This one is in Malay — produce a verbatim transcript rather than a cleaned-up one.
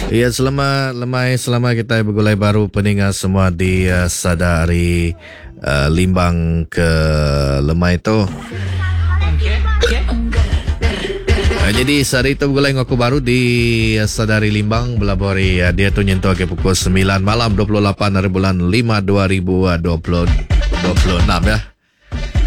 Ya, selamat lemai, selamat kita bergulai baru pendengar semua di uh, Sadari uh, Limbang ke lemai tu. Uh, jadi sehari itu bergulai ngaku baru di uh, Sadari Limbang belabori uh, dia tu nyentuh ke pukul sembilan malam dua puluh lapan hari bulan lima dua ribu dua puluh enam ya.